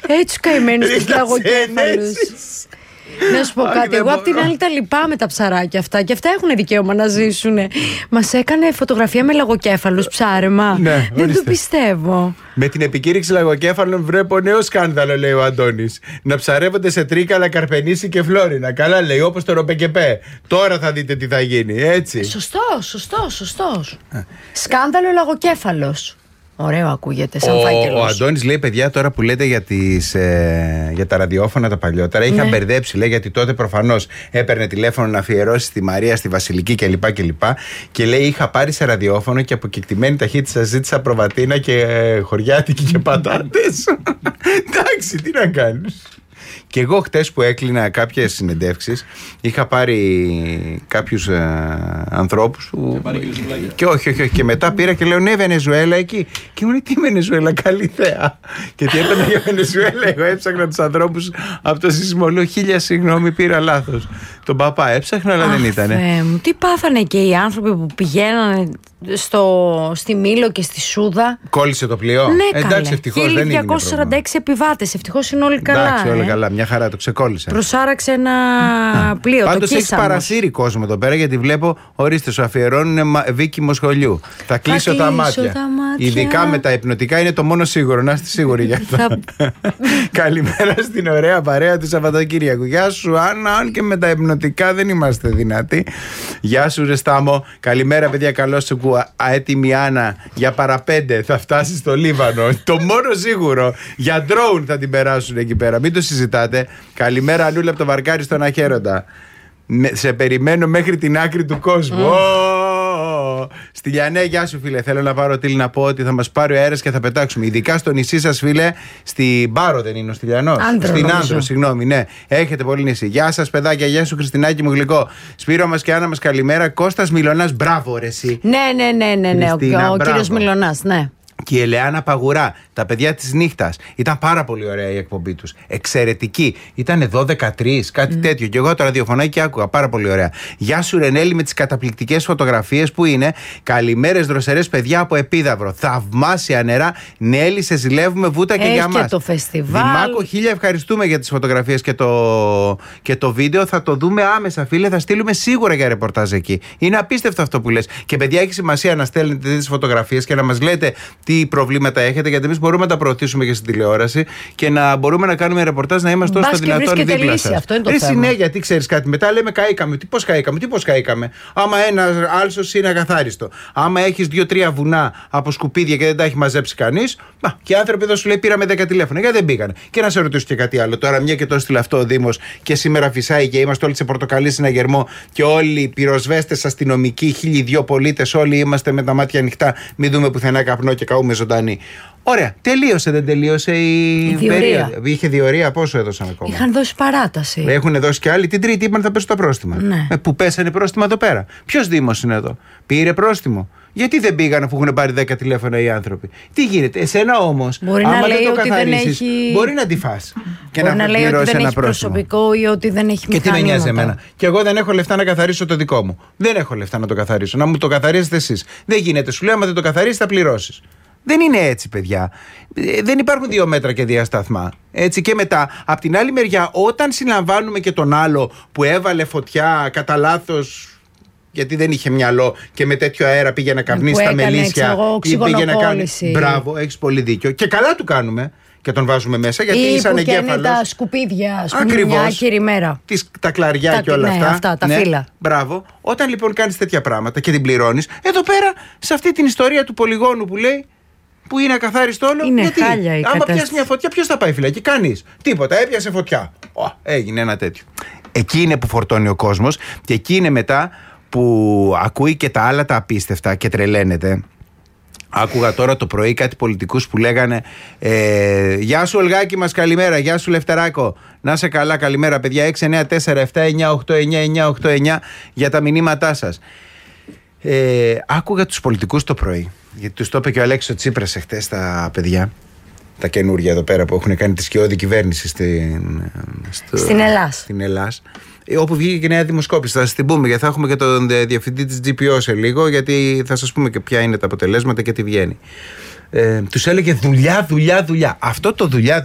Έτσι καημένους τους λαγοκέφαλους. Να σου πω κάτι, εγώ απ' την άλλη τα λυπάμαι τα ψαράκια αυτά. Και αυτά έχουν δικαίωμα να ζήσουν. Μας έκανε φωτογραφία με λαγοκέφαλους ψάρεμα. Ναι, δεν το πιστεύω. Με την επικήρυξη λαγοκέφαλων βλέπω νέο σκάνδαλο, λέει ο Αντώνης. Να ψαρεύονται σε Τρίκαλα, Καρπενήσι και Φλόρινα. Καλά λέει, όπως το Ροπεκεπέ. Τώρα θα δείτε τι θα γίνει, έτσι. Σωστός. Σκάνδαλο λαγοκέφαλος. Ωραίο ακούγεται σαν φάκελος. Ο Αντώνης λέει, παιδιά, τώρα που λέτε για τα ραδιόφωνα τα παλιότερα, είχα μπερδέψει, λέει, γιατί τότε προφανώς έπαιρνε τηλέφωνο να αφιερώσει στη Μαρία, στη Βασιλική κλπ. Και λέει, είχα πάρει σε ραδιόφωνο και από κεκτημένη ταχύτητα ζήτησα προβατίνα και χωριάτικη και πατάτες. Εντάξει, τι να κάνεις. Και εγώ χτες που έκλεινα κάποιες συνεντεύξεις, είχα πάρει κάποιους ανθρώπους και όχι, και μετά πήρα και λέω, ναι, Βενεζουέλα εκεί. Και μου λέει, τι Βενεζουέλα, καλή θέα. Και τι έπαιρνα για Βενεζουέλα, εγώ έψαχνα τους ανθρώπους από το σεισμολό. 1000 συγγνώμη, πήρα λάθος. Τον παπά έψαχνα, αλλά δεν ήτανε. Τι πάθανε και οι άνθρωποι που πηγαίνανε στη Μήλο και στη Σούδα. Κόλλησε το πλοίο. Ναι, εντάξει, ευτυχώς δεν είναι. 1246 επιβάτες, ευτυχώς είναι όλοι καλά. Εντάξει, όλα καλά, μια χαρά, το ξεκόλλησε. Προσάραξε ένα πλοίο. Πάντως έχει παρασύρει κόσμο εδώ πέρα, γιατί βλέπω, ορίστε, σου αφιερώνουν Βίκη σχολιού. Θα κλείσω τα μάτια. Ειδικά με τα υπνοτικά είναι το μόνο σίγουρο, να είστε σίγουροι γι' αυτό. Καλημέρα στην ωραία παρέα του Σαββατοκύριακου. Γεια σου, Άννα, αν και με τα υπνοτικά δεν είμαστε δυνατοί. Γεια σου, Ρεστάμο. Καλημέρα, παιδιά, καλώς σου ακούω. Έτοιμη Άννα, για παραπέντε θα φτάσει στο Λίβανο. Το μόνο σίγουρο. Για ντρόουν θα την περάσουν εκεί πέρα. Μην το συζητάτε. Καλημέρα, Ανούλα, από το Βαρκάρι στον Αχέροντα. Σε περιμένω μέχρι την άκρη του κόσμου. Στη Λιανέ, γεια σου, φίλε. Θέλω να πάρω τίλη να πω ότι θα μας πάρει ο αέρας και θα πετάξουμε. Ειδικά στο νησί σας, φίλε. Στην Πάρο δεν είναι ο Στυλιανός. Στην Άνδρο, συγγνώμη, ναι. Έχετε πολύ νησί. Γεια σας, παιδάκια. Γεια σου, Χριστινάκη μου γλυκό. Σπύρο μας και Άννα μας, καλημέρα. Κώστας Μιλωνάς, μπράβο, ρε εσύ. Ναι. Ο κύριος Μιλωνάς, ναι. Και η Ελεάνα Παγουρά, τα παιδιά της νύχτας. Ήταν πάρα πολύ ωραία η εκπομπή τους. Εξαιρετική. Ήτανε 12-3, κάτι τέτοιο. Και εγώ το ραδιοφωνάκι άκουγα. Πάρα πολύ ωραία. Γεια σου, Ρενέλη, με τις καταπληκτικές φωτογραφίες που είναι. Καλημέρες, δροσερές παιδιά από Επίδαυρο. Θαυμάσια νερά. Νέλη, σε ζηλεύουμε, βούτα και για μας. Και το φεστιβάλ. Δημάκο, 1000 ευχαριστούμε για τις φωτογραφίες και το βίντεο. Θα το δούμε άμεσα, φίλε. Θα στείλουμε σίγουρα για ρεπορτάζ εκεί. Είναι απίστευτο αυτό που λες. Και παιδιά, έχει σημασία να στέλνετε τις φωτογραφίες και να μας λέτε τι προβλήματα έχετε, γιατί εμείς μπορούμε να τα προωθήσουμε και στην τηλεόραση και να μπορούμε να κάνουμε ρεπορτάζ, να είμαστε όσο το δυνατόν δίπλα σας. Αυτό είναι το θέμα. Ναι, γιατί ξέρεις κάτι, μετά λέμε καήκαμε. Πώς καήκαμε. Άμα ένα άλσος είναι ακαθάριστο, άμα έχεις 2-3 βουνά από σκουπίδια και δεν τα έχει μαζέψει κανείς, και οι άνθρωποι εδώ σου λέει πήραμε 10 τηλέφωνα, γιατί δεν πήγανε. Και να σε ρωτήσω και κάτι άλλο. Τώρα, μια και το έστειλε αυτό ο Δήμος και σήμερα φυσάει και είμαστε όλοι σε πορτοκαλί συναγερμό και όλοι οι πυροσβέστες, αστυνομικοί, 1002 πολίτες, όλοι είμαστε με τα μάτια ανοιχτά, μην δούμε πουθενά καπνό και καούμε ζωντανή. Ωραία. Τελείωσε, δεν τελείωσε η περίοδο. Είχε διορία, πόσο έδωσαν ακόμα. Είχαν δώσει παράταση. Έχουν δώσει και άλλοι. Την Τρίτη είπαν θα πέσουν τα πρόστιμα. Ναι. Που πέσανε πρόστιμα εδώ πέρα. Ποιος Δήμος είναι εδώ? Πήρε πρόστιμο. Γιατί δεν πήγαν αφού έχουν πάρει 10 τηλέφωνα οι άνθρωποι? Τι γίνεται? Εσένα όμως, μπορεί άμα να λέει δεν το ότι καθαρίσεις, δεν έχει... μπορεί να τη φας και μπορεί να λέει ότι δεν έχει πρόστιμο. Προσωπικό ή ότι δεν έχει μηχανήματα. Και τι με νοιάζει εμένα? Και εγώ δεν έχω λεφτά να καθαρίσω το δικό μου. Δεν έχω λεφτά να το καθαρίσω. Να μου το καθαρίσετε εσείς. Δεν γίνεται. Σου λέω, άμα δεν το καθαρίσεις, θα πληρώσεις. Δεν είναι έτσι, παιδιά. Δεν υπάρχουν 2 μέτρα και 2 σταθμά. Έτσι, και μετά, απ' την άλλη μεριά, όταν συλλαμβάνουμε και τον άλλο που έβαλε φωτιά κατά λάθος, γιατί δεν είχε μυαλό και με τέτοιο αέρα πήγε να καπνίσει τα μελίσια ή πήγε να κάνει. Μπράβο, έχεις πολύ δίκιο. Και καλά του κάνουμε. Και τον βάζουμε μέσα γιατί ήσαν εγκέφαλος. Ή τα σκουπίδια, μια χειριμέρα. Τα κλαριά και όλα αυτά. Αυτά, τα φύλλα. Μπράβο. Όταν λοιπόν κάνεις τέτοια πράγματα και την πληρώνεις, εδώ πέρα, σε αυτή την ιστορία του πολυγόνου που λέει, που είναι ακαθάριστο όλο. Είναι γιατί χάλια η άμα κατάσταση. πιάσει μια φωτιά, ποιος θα πάει φυλακή? Κανείς. Τίποτα. Έπιασε φωτιά. Έγινε ένα τέτοιο. Εκεί είναι που φορτώνει ο κόσμος και εκεί είναι μετά που ακούει και τα άλλα τα απίστευτα και τρελαίνεται. Άκουγα τώρα το πρωί κάτι πολιτικούς που λέγανε γεια σου Ολγάκη μας, καλημέρα. Γεια σου Λευτεράκο, να σε καλά, καλημέρα παιδιά. 694-7-989-989 για τα μηνύματά σας. Άκουγα τους πολιτικούς το πρωί, γιατί τους το είπε και ο Αλέξης ο Τσίπρας εχθές τα παιδιά, τα καινούργια εδώ πέρα που έχουν κάνει τη σκιώδη κυβέρνηση στην Ελλάδα. Όπου βγήκε και νέα δημοσκόπηση. Θα σας την πούμε, γιατί θα έχουμε και τον διευθυντή της GPO σε λίγο, γιατί θα σας πούμε και ποια είναι τα αποτελέσματα και τι βγαίνει. τους έλεγε δουλειά. Αυτό το δουλειά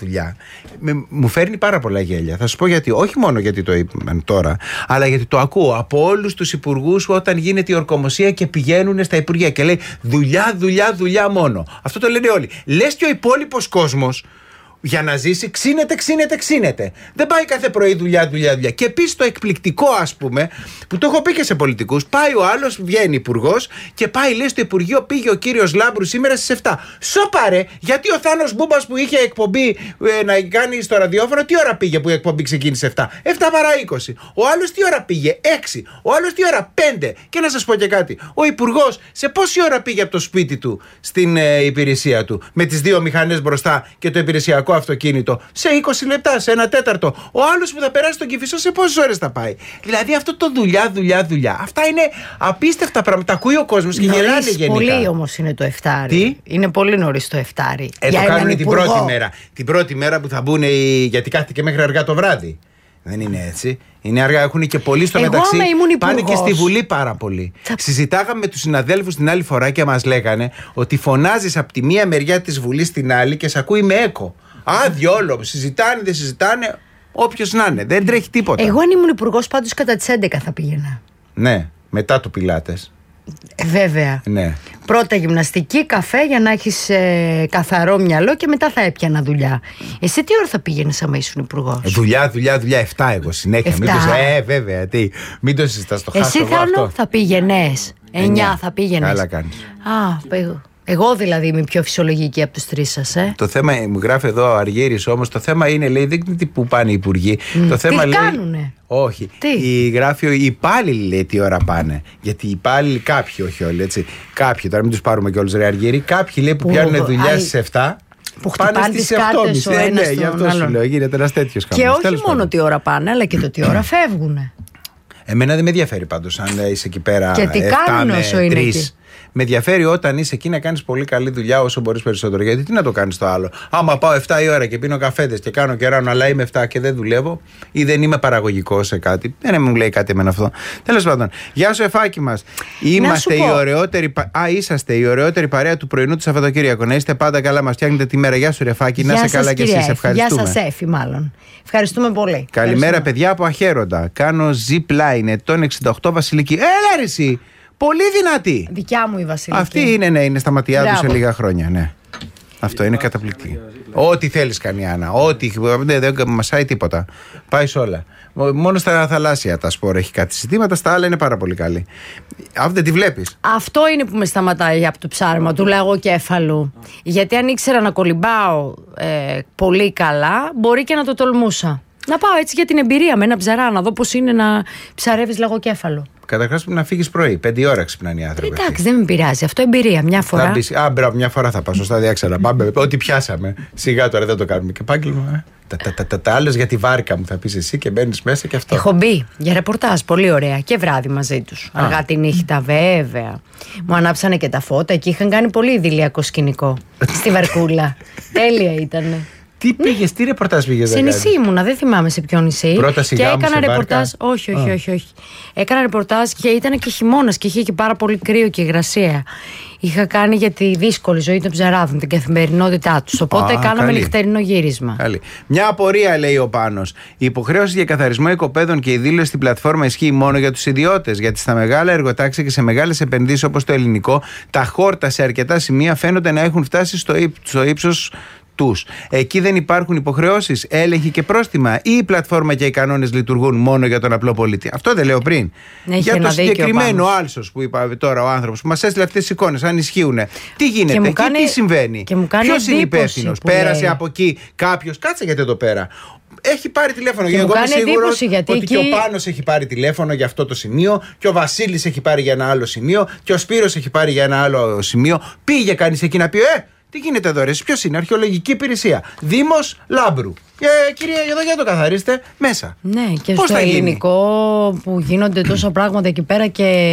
μου φέρνει πάρα πολλά γέλια. Θα σου πω γιατί. Όχι μόνο γιατί το είπαν τώρα, αλλά γιατί το ακούω από όλους τους υπουργούς όταν γίνεται η ορκομοσία και πηγαίνουν στα υπουργεία και λέει δουλειά μόνο. Αυτό το λένε όλοι. Λες και ο υπόλοιπος κόσμος για να ζήσει ξύνεται. Δεν πάει κάθε πρωί δουλειά. Και επίσης το εκπληκτικό, ας πούμε, που το έχω πει και σε πολιτικούς, πάει ο άλλος, βγαίνει υπουργός και πάει, λέει, στο Υπουργείο, πήγε ο κύριος Λάμπρου σήμερα στις 7. Σοπαρέ, γιατί ο Θάνος Μπούμπας που είχε εκπομπή να κάνει στο ραδιόφωνο, τι ώρα πήγε που η εκπομπή ξεκίνησε 7 παρά 20. Ο άλλος τι ώρα πήγε, 6. Ο άλλος τι ώρα, 5. Και να σας πω και κάτι. Ο υπουργός σε πόση ώρα πήγε από το σπίτι του στην υπηρεσία του, με τις 2 μηχανές μπροστά και το υπηρεσιακό αυτοκίνητο, σε 20 λεπτά, σε 1/4. Ο άλλος που θα περάσει τον Κηφισό, σε πόσες ώρες θα πάει? Δηλαδή αυτό το δουλειά. Αυτά είναι απίστευτα πράγματα. Τα ακούει ο κόσμος και γελάνε γενικά. Πολύ όμως είναι το 7. Τι? Είναι πολύ νωρίς το 7. Το κάνουν την πρώτη μέρα. Την πρώτη μέρα που θα μπουν γιατί κάθεται και μέχρι αργά το βράδυ. Δεν είναι έτσι. Είναι αργά, έχουν και πολλοί στο μεταξύ. Πάνε και στη Βουλή πάρα πολύ. Συζητάγαμε με τους συναδέλφους την άλλη φορά και μας λέγανε ότι φωνάζεις από τη μία μεριά της Βουλής στην άλλη και σε ακούει με έκο. Άδειο όλο. Συζητάνε, δεν συζητάνε. Όποιος να είναι. Δεν τρέχει τίποτα. Εγώ αν ήμουν υπουργός πάντως κατά τις 11 θα πήγαινα. Ναι, μετά το Πιλάτες. Βέβαια. Ναι. Πρώτα γυμναστική, καφέ για να έχεις καθαρό μυαλό και μετά θα έπιανα δουλειά. Εσύ τι ώρα θα πήγαινες άμα ήσουν υπουργός? Δουλειά, 7 εγώ συνέχεια. Βέβαια, τι. Μην το συζητάς, το χάσω. Εσύ θα πήγαινες 9 θα πήγαινες. Καλά κάνεις. Εγώ δηλαδή είμαι πιο φυσιολογική από τους τρεις σας. Το θέμα, μου γράφει εδώ ο Αργύρης όμως, το θέμα είναι, λέει, δεν είναι που πάνε οι υπουργοί. Το θέμα, τι λέει, κάνουνε? Όχι. Γράφει οι υπάλληλοι, λέει, τι ώρα πάνε. Γιατί οι υπάλληλοι, κάποιοι, όχι όλοι, έτσι. Κάποιοι, τώρα μην τους πάρουμε κιόλας, ρε Αργύρη. Κάποιοι, λέει, που πιάνουν δουλειά στις 7. Που χτυπάνε τις κάρτες ο ένας γι' αυτό σου λέω, γίνεται ένας τέτοιος χαμός. Και όχι μόνο τι ώρα πάνε, αλλά και το τι ώρα φεύγουνε. Εμένα δεν με ενδιαφέρει πάντως αν είσαι εκεί πέρα 7 με 3. Με ενδιαφέρει όταν είσαι εκεί να κάνεις πολύ καλή δουλειά όσο μπορείς περισσότερο. Γιατί τι να το κάνεις το άλλο? Άμα πάω 7 η ώρα και πίνω καφέδες και κάνω κεράνο, αλλά είμαι 7 και δεν δουλεύω ή δεν είμαι παραγωγικός σε κάτι, δεν μου λέει κάτι εμένα αυτό. Τέλος πάντων, γεια σου Εφάκη μας. Είσαστε η ωραιότερη παρέα του πρωινού του Σαββατοκύριακου. Να είστε πάντα καλά, μας φτιάχνετε τη μέρα. Γεια σου Εφάκη, να είσαι καλά κι εσείς. Ευχαριστούμε. Γεια σας Εφη, μάλλον. Ευχαριστούμε πολύ. Καλημέρα παιδιά από Αχέροντα. Κάνω zip line ετών 68 Βασιλική. Έλα ρε εσύ! Πολύ δυνατή. Δικιά μου η Βασιλική. Αυτή είναι στα ματιά του σε λίγα χρόνια, ναι. Αυτό είναι καταπληκτικό. Ό,τι θέλεις κάνει Άννα. Δεν μασάει τίποτα. Πάει σε όλα. Μόνο στα θαλάσσια τα σπόρα έχει κάτι ζητήματα, στα άλλα είναι πάρα πολύ καλή. Αυτό δεν τη βλέπεις. Αυτό είναι που με σταματάει από το ψάρεμα του λαγοκέφαλου. Γιατί αν ήξερα να κολυμπάω πολύ καλά, μπορεί και να το τολμούσα. Να πάω έτσι για την εμπειρία με ένα ψαρά, να δω πώς είναι να ψαρεύεις λαγοκέφαλο. Καταρχάς πρέπει να φύγεις πρωί. 5 ώρα ξυπνάνε οι άνθρωποι. Εντάξει, δεν με πειράζει. Αυτό εμπειρία. Μια φορά. Μπράβο, μια φορά θα πάω. Σωστά, διάξερα. Πάμε. Ό,τι πιάσαμε. Σιγά τώρα δεν το κάνουμε. Και επάγγελμα. Τα άλλα για τη βάρκα μου θα πεις εσύ και μπαίνεις μέσα και αυτό. Έχω μπει για ρεπορτάζ. Πολύ ωραία. Και βράδυ μαζί τους. Αργά τη νύχτα, βέβαια. Μου ανάψανε και τα φώτα και είχαν κάνει πολύ ιδηλιακό σκηνικό. Στη βαρκούλα. Τέλεια ήτανε. Τι πήγες, τι ρεπορτάζ πήγες? Σε νησί ήμουνα, δεν θυμάμαι σε ποιο νησί. Πρώτα και έκανα ρεπορτάζ. Όχι. Έκανα ρεπορτάζ και ήταν και χειμώνας και είχε και πάρα πολύ κρύο και υγρασία. Είχα κάνει για τη δύσκολη ζωή των ψαράδων, την καθημερινότητά τους. Οπότε κάναμε νυχτερινό γύρισμα. Καλή. Μια απορία, λέει ο Πάνος. Η υποχρέωση για καθαρισμό οικοπαίδων και η δήλωση στην πλατφόρμα ισχύει μόνο για τους ιδιώτες? Γιατί στα μεγάλα εργοτάξια και σε μεγάλες επενδύσεις όπως το ελληνικό, τα χόρτα σε αρκετά σημεία φαίνονται να έχουν φτάσει στο ύψος τους. Εκεί δεν υπάρχουν υποχρεώσεις, έλεγχοι και πρόστιμα, ή η πλατφόρμα και οι κανόνες λειτουργούν μόνο για τον απλό πολίτη? Αυτό δεν λέω πριν. Για το συγκεκριμένο άλσος που είπα τώρα ο άνθρωπος που μας έστειλε αυτές τις εικόνες, αν ισχύουν. Τι γίνεται εκεί, τι συμβαίνει? Ποιος είναι υπεύθυνος? Πέρασε από εκεί κάποιος? Κάτσε γιατί εδώ πέρα. Έχει πάρει τηλέφωνο. Και εγώ είμαι σίγουρος ότι και ο Πάνος έχει πάρει τηλέφωνο για αυτό το σημείο, και ο Βασίλης έχει πάρει για ένα άλλο σημείο, και ο Σπύρος έχει πάρει για ένα άλλο σημείο. Πήγε κανείς εκεί να πει: τι γίνεται εδώ, ρε, ποιος είναι? Αρχαιολογική υπηρεσία. Δήμος Λάμπρου. Κυρία, εδώ για το καθαρίστε μέσα. Ναι, και πώς στο ελληνικό που γίνονται τόσα πράγματα εκεί πέρα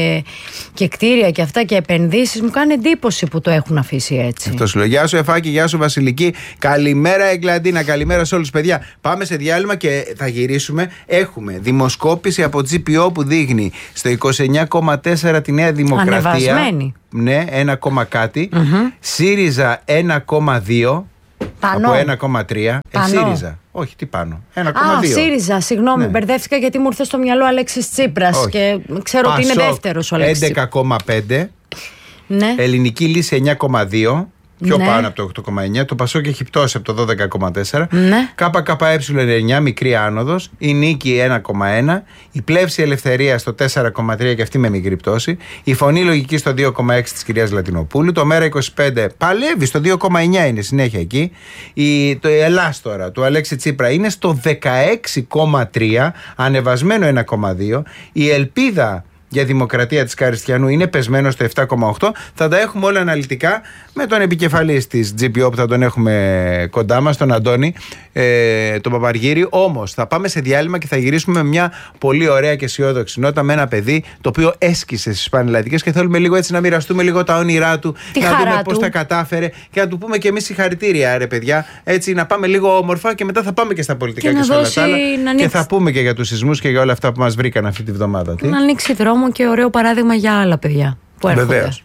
και κτίρια και αυτά και επενδύσεις, μου κάνει εντύπωση που το έχουν αφήσει έτσι. Αυτό σου λέω. Γεια σου Εφάκη, γεια σου Βασιλική. Καλημέρα Εγκλαντίνα, καλημέρα σε όλους παιδιά. Πάμε σε διάλειμμα και θα γυρίσουμε. Έχουμε δημοσκόπηση από GPO που δείχνει στο 29,4 τη Νέα Δημοκρατία. Ανεβασμένη. ναι, 1, κάτι. ΣΥΡΙΖΑ 1,2. Πάνω. Από 1,3. ΣΥΡΙΖΑ. Όχι, τι πάνω. 1,2. ΣΥΡΙΖΑ, συγγνώμη, μπερδεύτηκα γιατί μου ήρθε στο μυαλό Αλέξης Τσίπρας και ξέρω ότι είναι δεύτερος ο Αλέξης. 11,5. Ναι. Ελληνική Λύση 9,2. Πιο πάνω από το 8,9. Το Πασόκ έχει πτώσει από το 12,4. Ναι. ΚΚΕ 9, μικρή άνοδος. Η Νίκη 1,1. Η Πλεύση Ελευθερία στο 4,3 και αυτή με μικρή πτώση. Η Φωνή Λογική στο 2,6 της κυρίας Λατινοπούλου. Το Μέρα 25 παλεύει στο 2,9, είναι συνέχεια εκεί. Το Ελλάς τώρα του Αλέξη Τσίπρα είναι στο 16,3, ανεβασμένο 1,2. Η Ελπίδα για Δημοκρατία της Καριστιανού είναι πεσμένο στο 7,8. Θα τα έχουμε όλα αναλυτικά με τον επικεφαλής της GPO που θα τον έχουμε κοντά μας, τον Αντώνη, τον Παπαργύρη. Όμως θα πάμε σε διάλειμμα και θα γυρίσουμε με μια πολύ ωραία και αισιόδοξη νότα με ένα παιδί το οποίο έσκησε στις Πανελλαδικές και θέλουμε λίγο έτσι να μοιραστούμε λίγο τα όνειρά του, να δούμε πώς τα κατάφερε και να του πούμε και εμείς συγχαρητήρια, ρε παιδιά. Έτσι να πάμε λίγο όμορφα και μετά θα πάμε και στα πολιτικά και σε όλα τα άλλα. Και θα πούμε και για τους σεισμούς και για όλα αυτά που μας βρήκαν αυτή τη βδομάδα. Να ανοίξει δρόμο και ωραίο παράδειγμα για άλλα παιδιά που έρχονται. Βεβαίως.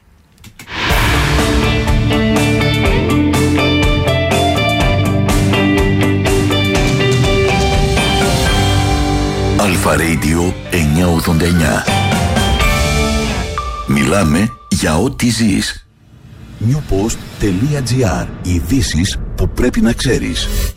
Αλφα Radio 989. Μιλάμε για ό,τι ζεις. Newpost.gr. Ειδήσεις που πρέπει να ξέρεις.